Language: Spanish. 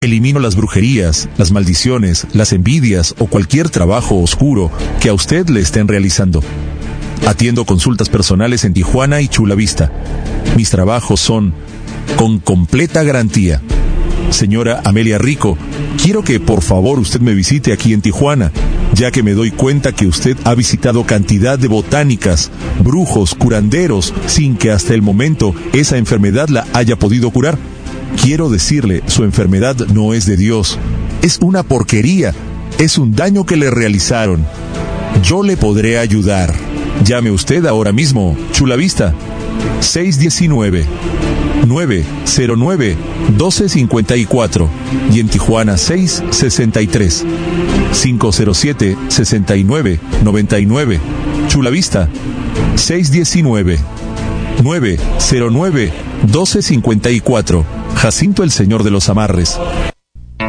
Elimino las brujerías, las maldiciones, las envidias o cualquier trabajo oscuro que a usted le estén realizando. Atiendo consultas personales en Tijuana y Chula Vista. Mis trabajos son con completa garantía. Señora Amelia Rico, quiero que por favor usted me visite aquí en Tijuana, ya que me doy cuenta que usted ha visitado cantidad de botánicas, brujos, curanderos, sin que hasta el momento esa enfermedad la haya podido curar. Quiero decirle, su enfermedad no es de Dios, es una porquería, es un daño que le realizaron. Yo le podré ayudar. Llame usted ahora mismo, Chula Vista, 619-909-1254 y en Tijuana 663-507-6999. Chula Vista, 619-909-1254. Jacinto el Señor de los Amarres.